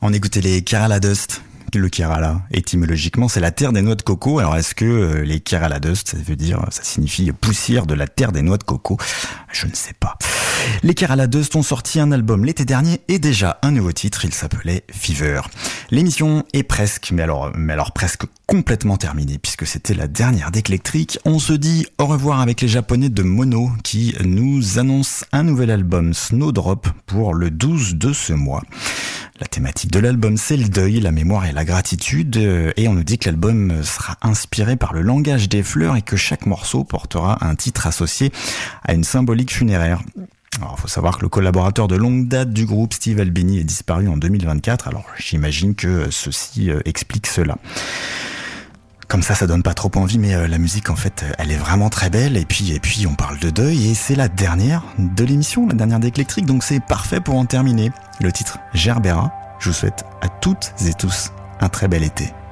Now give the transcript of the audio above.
On écoutait les Kerala Dust. Le Kerala, étymologiquement, c'est la terre des noix de coco. Alors, est-ce que les Kerala Dust, ça signifie poussière de la terre des noix de coco? Je ne sais pas. Les Kerala Dust ont sorti un album l'été dernier et déjà un nouveau titre, il s'appelait Fever. L'émission est presque, mais alors presque complètement terminée puisque c'était la dernière d'Eclectric. On se dit au revoir avec les Japonais de Mono qui nous annoncent un nouvel album Snowdrop pour le 12 de ce mois. La thématique de l'album, c'est le deuil, la mémoire et la gratitude, et on nous dit que l'album sera inspiré par le langage des fleurs et que chaque morceau portera un titre associé à une symbolique funéraire. Alors, faut savoir que le collaborateur de longue date du groupe, Steve Albini, est disparu en 2024, alors j'imagine que ceci explique cela. Comme ça donne pas trop envie, mais la musique, en fait, elle est vraiment très belle. Et puis, on parle de deuil, et c'est la dernière de l'émission, la dernière d'Eclectric, donc c'est parfait pour en terminer. Le titre Gerbera. Je vous souhaite à toutes et tous un très bel été.